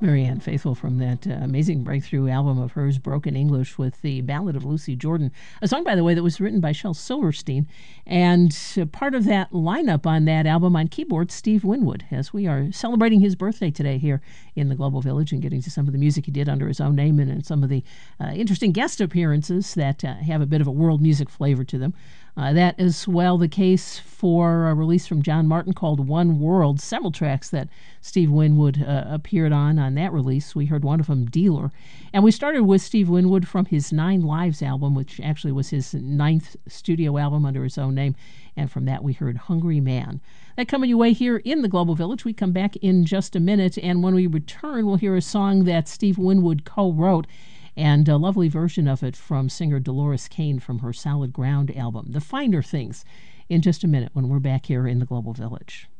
Marianne Faithfull from that amazing breakthrough album of hers, Broken English, with the Ballad of Lucy Jordan, a song, by the way, that was written by Shel Silverstein. And part of that lineup on that album on keyboard, Steve Winwood, as we are celebrating his birthday today here in the Global Village and getting to some of the music he did under his own name and some of the interesting guest appearances that have a bit of a world music flavor to them. That is well the case for a release from John Martin called One World. Several tracks that Steve Winwood appeared on that release. We heard one of them, Dealer. And we started with Steve Winwood from his Nine Lives album, which actually was his 9th studio album under his own name. And from that we heard Hungry Man. That coming your way here in the Global Village. We come back in just a minute, and when we return, we'll hear a song that Steve Winwood co-wrote, and a lovely version of it from singer Dolores Kane from her Solid Ground album, The Finer Things, in just a minute when we're back here in the Global Village.